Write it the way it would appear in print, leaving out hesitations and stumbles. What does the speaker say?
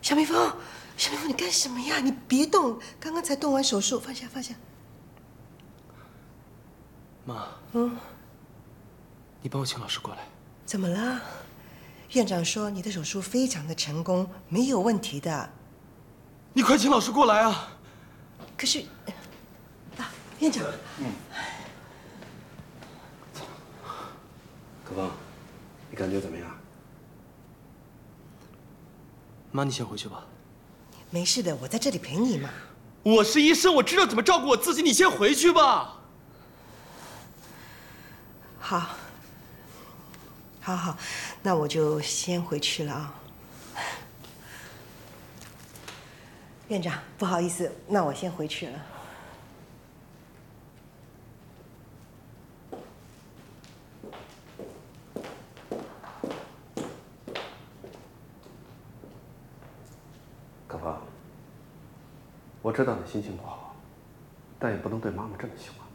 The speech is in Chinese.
小蜜蜂，小蜜蜂，你干什么呀？你别动，刚刚才动完手术，放下放下。 妈，你帮我请老师过来。 怎么了？院长说你的手术非常的成功，没有问题的。 你快请老师过来啊！ 可是，院长， 可芳，你感觉怎么样？ 妈，你先回去吧。 没事的，我在这里陪你嘛。 我是医生，我知道怎么照顾我自己。你先回去吧。 好，好，那我就先回去了啊。院长，不好意思，那我先回去了。 可芳，我知道你心情不好，但也不能对妈妈这么凶啊。